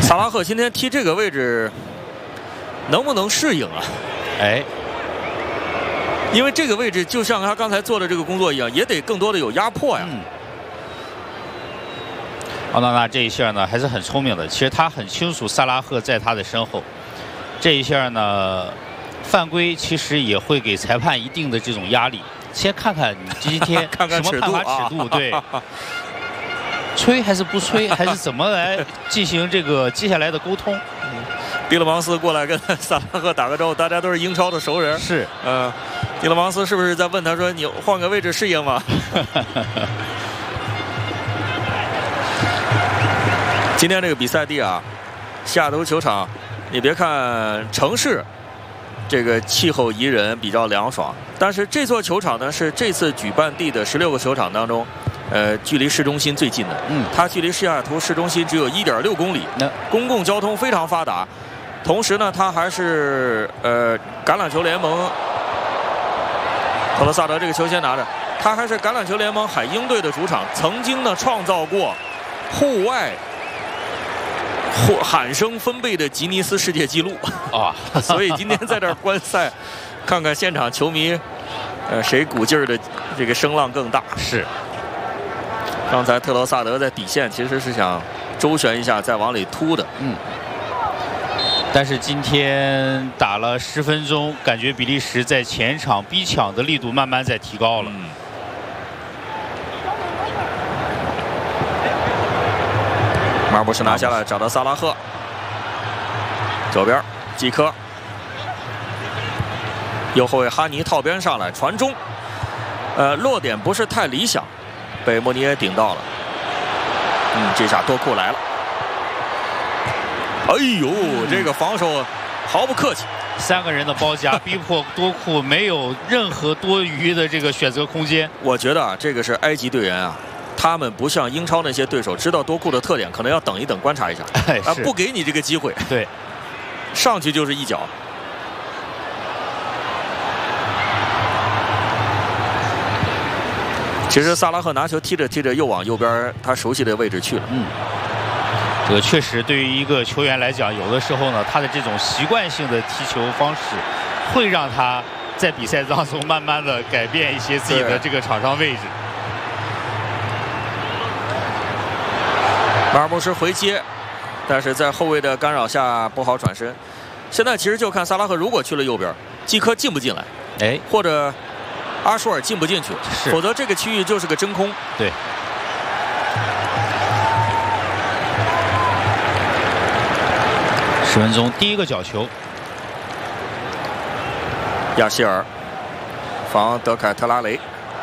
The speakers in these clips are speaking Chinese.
萨拉赫今天踢这个位置能不能适应啊？ 哎， 因为这个位置就像他刚才做的这个工作一样，也得更多的有压迫呀。 奥纳纳这一下呢还是很聪明的，其实他很清楚萨拉赫在他的身后，这一下呢犯规其实也会给裁判一定的这种压力。先看看你今天看看什么判罚尺度，对，吹还是不吹，还是怎么来进行这个接下来的沟通？ 蒂勒芒斯过来跟萨拉赫打个招呼，大家都是英超的熟人。 是， 蒂勒芒斯是不是在问他说：“你换个位置适应吗？”今天这个比赛地啊，西雅图球场，你别看城市这个气候宜人，比较凉爽，但是这座球场呢是这次举办地的16个球场当中，距离市中心最近的。它距离西雅图市中心只有1.6公里，公共交通非常发达。同时呢，它还是橄榄球联盟，特罗萨德这个球先拿着，它还是橄榄球联盟海鹰队的主场，曾经呢创造过户外喊声分贝的吉尼斯世界纪录啊！所以今天在这儿观赛，看看现场球迷，谁鼓劲儿的这个声浪更大。是。刚才特罗萨德在底线其实是想周旋一下再往里突的。 但是今天打了10分钟，感觉比利时在前场逼抢的力度慢慢在提高了。 马尔博士拿下来，找到萨拉赫，左边季科，右后卫哈尼套边上来传中，落点不是太理想，被莫尼耶顶到了。这下多库来了。哎呦，这个防守毫不客气 ，3个人的包夹逼迫多库没有任何多余的这个选择空间。 我觉得啊，这个是埃及队员啊。他们不像英超那些对手，知道多库的特点，可能要等一等，观察一下，不给你这个机会。 对， 上去就是一脚。其实萨拉赫拿球踢着踢着，又往右边他熟悉的位置去了。 这个确实对于一个球员来讲，有的时候呢，他的这种习惯性的踢球方式，会让他在比赛当中慢慢的改变一些自己的这个场上位置。 马尔博什回接，但是在后卫的干扰下不好转身。现在其实就看萨拉赫如果去了右边，季科进不进来，或者阿舒尔进不进去，否则这个区域就是个真空。 对。10分钟第一个角球， 亚希尔防德凯特拉雷。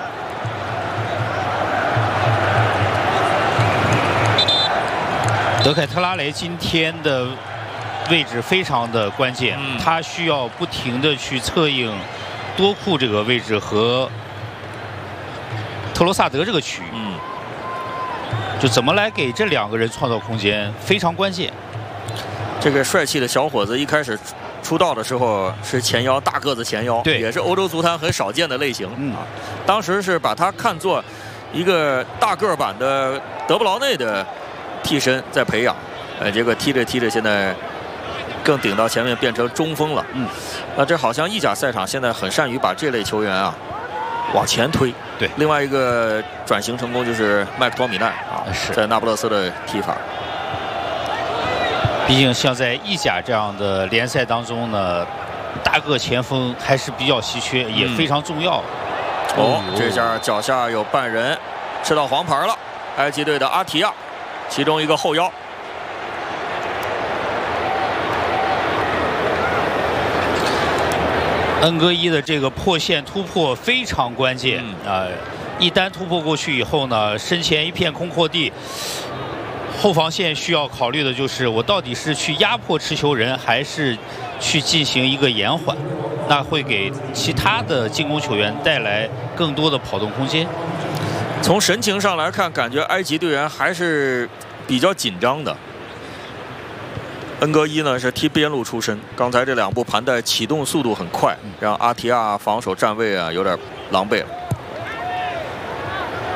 德凯特拉雷今天的位置非常的关键，他需要不停的去策应多库这个位置和特罗萨德这个区域，就怎么来给这2个人创造空间非常关键。 这个帅气的小伙子一开始出道的时候是前腰，大个子前腰， 对， 也是欧洲足坛很少见的类型。当时是把他看作一个大个版的德布劳内的替身在培养，结果踢着踢着现在更顶到前面变成中锋了。那这好像意甲赛场现在很善于把这类球员啊往前推。 对， 另外一个转型成功就是麦克托米奈啊，在那不勒斯的踢法。 毕竟像在意甲这样的联赛当中呢，大个前锋还是比较稀缺，也非常重要。 这下脚下有半人吃到黄牌了，埃及队的阿提亚，其中一个后腰。 恩戈伊的这个破线突破非常关键一旦突破过去以后呢，身前一片空阔地。后防线需要考虑的就是，我到底是去压迫持球人，还是去进行一个延缓？那会给其他的进攻球员带来更多的跑动空间。 从神情上来看，感觉埃及队员还是比较紧张的。恩戈伊呢是踢边路出身，刚才这2步盘带启动速度很快，让阿提亚防守站位啊有点狼狈了。